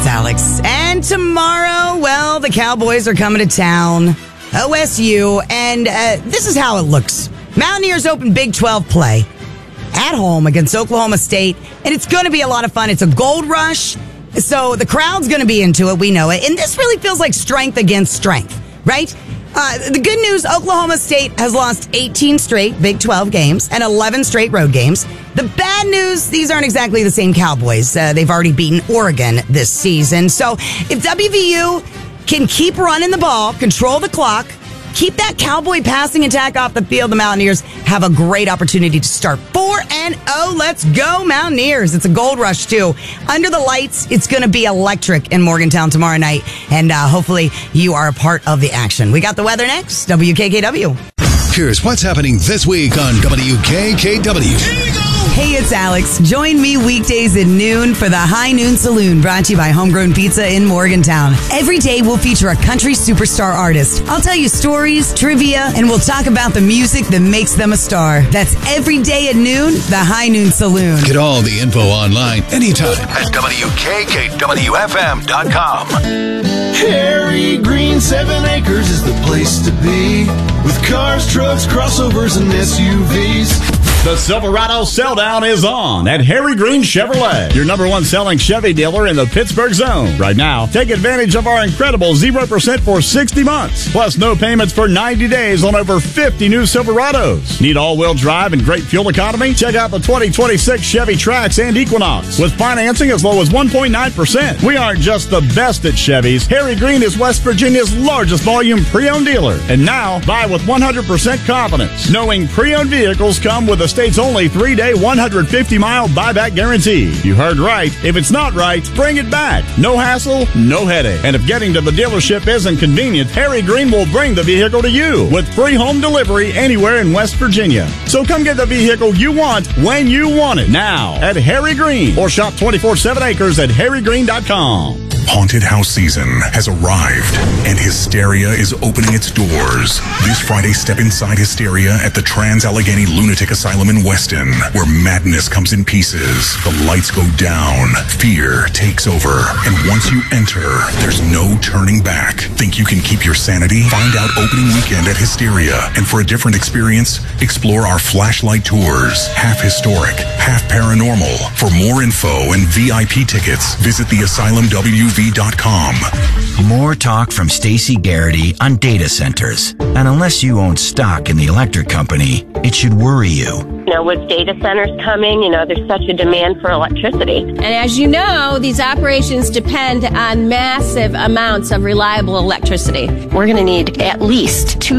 it's Alex. And tomorrow, well, the Cowboys are coming to town. OSU. And this is how it looks. Mountaineers open Big 12 play at home against Oklahoma State. And it's going to be a lot of fun. It's a gold rush. So the crowd's going to be into it. We know it. And this really feels like strength against strength, right? The good news, Oklahoma State has lost 18 straight Big 12 games and 11 straight road games. The bad news, these aren't exactly the same Cowboys. They've already beaten Oregon this season. So if WVU can keep running the ball, control the clock, keep that Cowboy passing attack off the field, the Mountaineers have a great opportunity to start 4-0. Let's go, Mountaineers. It's a gold rush, too. Under the lights, it's going to be electric in Morgantown tomorrow night, and hopefully you are a part of the action. We got the weather next. WKKW. Here's what's happening this week on WKKW. Hey, it's Alex. Join me weekdays at noon for the High Noon Saloon, brought to you by Homegrown Pizza in Morgantown. Every day we'll feature a country superstar artist. I'll tell you stories, trivia, and we'll talk about the music that makes them a star. That's every day at noon, the High Noon Saloon. Get all the info online anytime at WKKWFM.com. Harry Green 7 Acres is the place to be, with cars, trucks, crossovers, and SUVs. The Silverado Sell-Down is on at Harry Green Chevrolet, your number one selling Chevy dealer in the Pittsburgh zone. Right now, take advantage of our incredible 0% for 60 months, plus no payments for 90 days on over 50 new Silverados. Need all-wheel drive and great fuel economy? Check out the 2026 Chevy Trax and Equinox with financing as low as 1.9%. We aren't just the best at Chevys. Harry Green is West Virginia's largest volume pre-owned dealer. And now, buy with 100% confidence, knowing pre-owned vehicles come with a state's only 3-day, 150-mile buyback guarantee. You heard right. If it's not right, bring it back. No hassle, no headache. And if getting to the dealership isn't convenient, Harry Green will bring the vehicle to you with free home delivery anywhere in West Virginia. So come get the vehicle you want when you want it. Now at Harry Green, or shop 24/7 Acres at harrygreen.com. Haunted house season has arrived, and Hysteria is opening its doors. This Friday, step inside Hysteria at the Trans-Allegheny Lunatic Asylum in Weston, where madness comes in pieces. The lights go down, fear takes over, and once you enter, there's no turning back. Think you can keep your sanity? Find out opening weekend at Hysteria, and for a different experience, explore our flashlight tours, half historic, half paranormal. For more info and VIP tickets, visit theasylumwv.com. More talk from Stacey Garrity on data centers. And unless you own stock in the electric company, it should worry you. With data centers coming, there's such a demand for electricity. And as you know, these operations depend on massive amounts of reliable electricity. We're going to need at least 2